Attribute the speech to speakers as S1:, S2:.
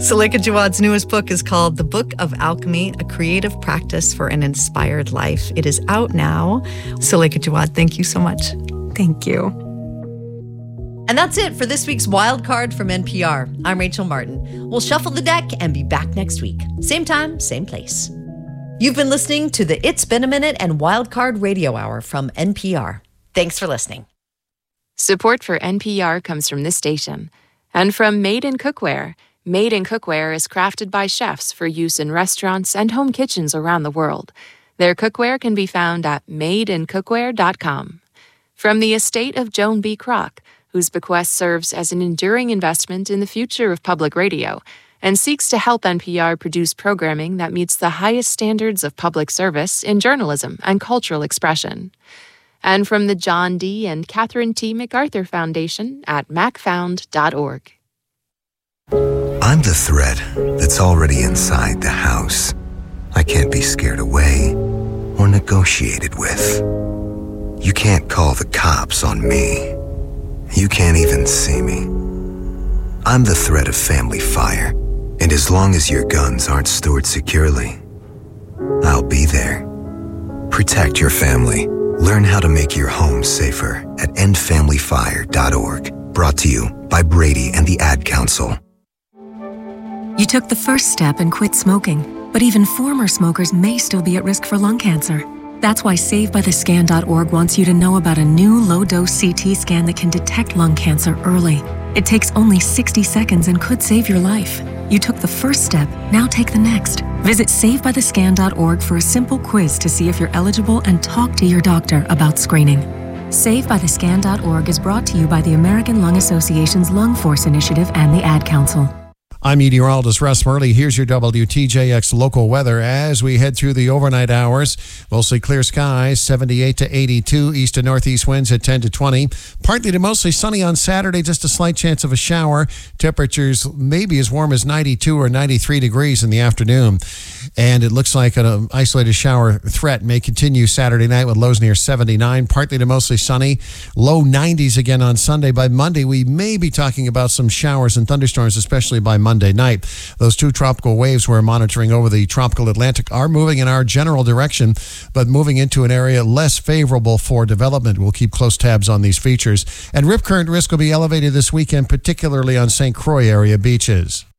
S1: Suleika Jawad's newest book is called The Book of Alchemy, A Creative Practice for an Inspired Life. It is out now. Suleika Jawad, thank you so much.
S2: Thank you.
S3: And that's it for this week's Wild Card from NPR. I'm Rachel Martin. We'll shuffle the deck and be back next week. Same time, same place. You've been listening to the It's Been a Minute and Wild Card Radio Hour from NPR. Thanks for listening.
S4: Support for NPR comes from this station and from Made in Cookware. Made in Cookware is crafted by chefs for use in restaurants and home kitchens around the world. Their cookware can be found at madeincookware.com. From the estate of Joan B. Kroc, whose bequest serves as an enduring investment in the future of public radio and seeks to help NPR produce programming that meets the highest standards of public service in journalism and cultural expression. And from the John D. and Catherine T. MacArthur Foundation at macfound.org.
S5: I'm the threat that's already inside the house. I can't be scared away or negotiated with. You can't call the cops on me. You can't even see me. I'm the threat of family fire, and as long as your guns aren't stored securely, I'll be there. Protect your family. Learn how to make your home safer at endfamilyfire.org. Brought to you by Brady and the Ad Council.
S2: You took the first step and quit smoking, but even former smokers may still be at risk for lung cancer. That's why SaveByTheScan.org wants you to know about a new low-dose CT scan that can detect lung cancer early. It takes only 60 seconds and could save your life. You took the first step, now take the next. Visit SaveByTheScan.org for a simple quiz to see if you're eligible and talk to your doctor about screening. SaveByTheScan.org is brought to you by the American Lung Association's Lung Force Initiative and the Ad Council.
S6: I'm meteorologist Russ Murley. Here's your WTJX local weather. As we head through the overnight hours, mostly clear skies, 78 to 82, east to northeast winds at 10 to 20. Partly to mostly sunny on Saturday, just a slight chance of a shower. Temperatures maybe as warm as 92 or 93 degrees in the afternoon. And it looks like an isolated shower threat may continue Saturday night with lows near 79. Partly to mostly sunny, low 90s again on Sunday. By Monday, we may be talking about some showers and thunderstorms, especially by Monday night. Those two tropical waves we're monitoring over the tropical Atlantic are moving in our general direction, but moving into an area less favorable for development. We'll keep close tabs on these features. And rip current risk will be elevated this weekend, particularly on St. Croix area beaches.